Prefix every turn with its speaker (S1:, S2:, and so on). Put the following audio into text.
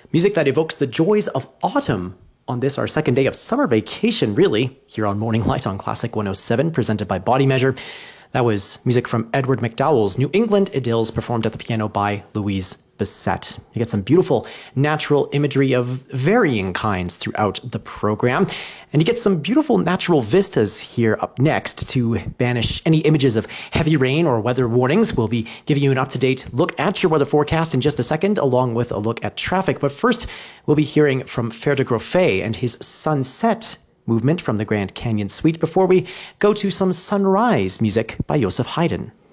S1: Music that evokes the joys of autumn on this, our second day of summer vacation, really, here on Morning Light on Classic 107, presented by Body Measure. That was music from Edward McDowell's New England Idylls, performed at the piano by Louise Bissett. You get some beautiful natural imagery of varying kinds throughout the program. And you get some beautiful natural vistas here up next to banish any images of heavy rain or weather warnings. We'll be giving you an up-to-date look at your weather forecast in just a second, along with a look at traffic. But first, we'll be hearing from Fer de Groffet and his Sunset movement from the Grand Canyon Suite before we go to some sunrise music by Joseph Haydn.